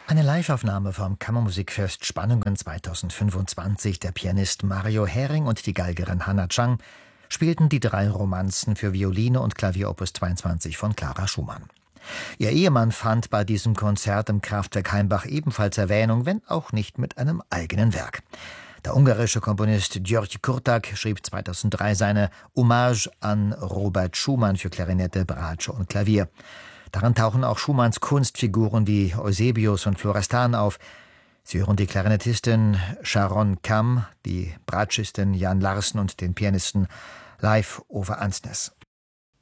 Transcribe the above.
Eine Liveaufnahme vom Kammermusikfest Spannungen 2025. Der Pianist Mario Hering und die Geigerin Hannah Chang spielten die drei Romanzen für Violine und Klavier Opus 22 von Clara Schumann. Ihr Ehemann fand bei diesem Konzert im Kraftwerk Heimbach ebenfalls Erwähnung, wenn auch nicht mit einem eigenen Werk. Der ungarische Komponist György Kurtak schrieb 2003 seine Hommage an Robert Schumann für Klarinette, Bratsche und Klavier. Darin tauchen auch Schumanns Kunstfiguren wie Eusebius und Florestan auf. Sie hören die Klarinettistin Sharon Kam, die Bratschistin Jan Larsen und den Pianisten Leif Ove Ansnes.